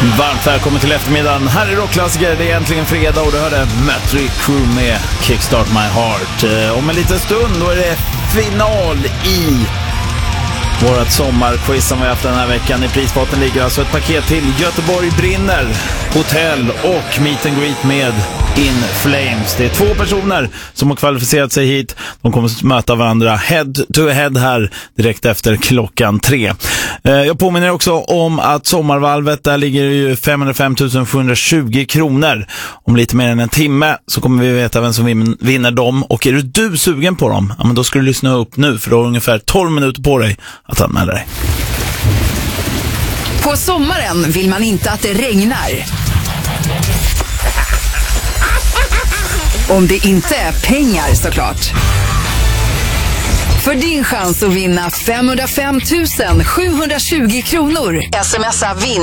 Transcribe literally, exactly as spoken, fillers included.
Varmt välkommen till eftermiddagen. Här är rockklassiker, det är äntligen fredag och du hörde Mötley Crüe med Kickstart My Heart. Om en liten stund då är det final i vårat sommarquiz som vi har haft den här veckan. I prispotten ligger alltså ett paket till Göteborg brinner, hotell och meet and greet med In Flames. Det är två personer som har kvalificerat sig hit. De kommer att möta varandra head to head här direkt efter klockan tre. Jag påminner också om att sommarvalvet, där ligger ju femhundrafem tusen sjuhundratjugo kronor. Om lite mer än en timme så kommer vi veta vem som vinner dem. Och är du, du sugen på dem, ja, men då ska du lyssna upp nu, för du har ungefär tolv minuter på dig att anmäla dig. På sommaren vill man inte att det regnar. Om det inte är pengar såklart. För din chans att vinna femhundrafem tusen sjuhundratjugo kronor, smsa vinn